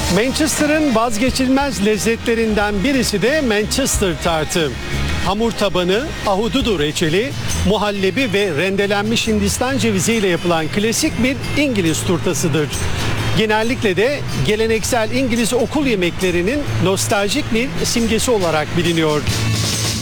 Manchester'ın vazgeçilmez lezzetlerinden birisi de Manchester tartı. Hamur tabanı, ahududu reçeli, muhallebi ve rendelenmiş Hindistan cevizi ile yapılan klasik bir İngiliz turtasıdır. Genellikle de geleneksel İngiliz okul yemeklerinin nostaljik bir simgesi olarak biliniyor.